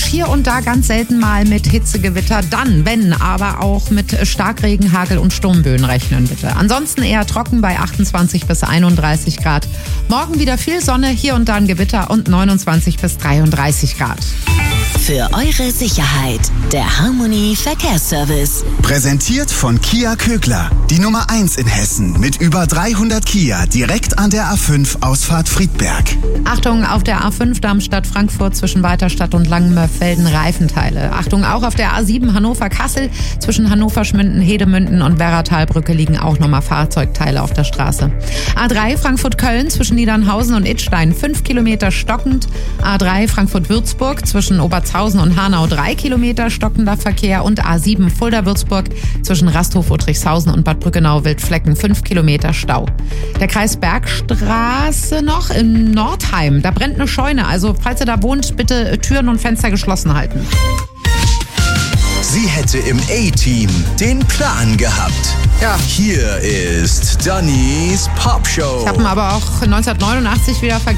hier und da ganz selten mal mit Hitzegewitter. Dann, wenn, aber auch mit Starkregen, Hagel und Sturmböen rechnen bitte. Ansonsten eher trocken bei 28 bis 31 Grad. Morgen wieder viel Sonne, hier und da ein Gewitter und 29 bis 33 Grad. Für eure Sicherheit, der Harmony Verkehrsservice. Präsentiert von Kia Kögler, die Nummer 1 in Hessen mit über 300 Kia direkt an der A5 Ausfahrt Friedberg. Achtung, auf der A5 Darmstadt-Frankfurt zwischen Weiterstadt und Langenmörfelden Reifenteile. Achtung, auch auf der A7 Hannover-Kassel zwischen Hannover-Schmünden, Hedemünden und Werratalbrücke liegen auch nochmal Fahrzeugteile auf der Straße. A3 Frankfurt-Köln zwischen Niedernhausen und Idstein 5 Kilometer stockend. A3 Frankfurt-Würzburg zwischen Oberzhausen und Hanau 3 Kilometer stockender Verkehr und A7 Fulda-Würzburg zwischen Rasthof-Udrichshausen und Bad Brückenau-Wildflecken 5 Kilometer Stau. Der Kreis Bergstraße noch in Nordheim, da brennt eine Scheune, also falls ihr da wohnt, bitte Türen und Fenster geschlossen halten. Sie hätte im A-Team den Plan gehabt. Ja. Hier ist Dannys Popshow. Ich habe ihn aber auch 1989 wieder vergessen.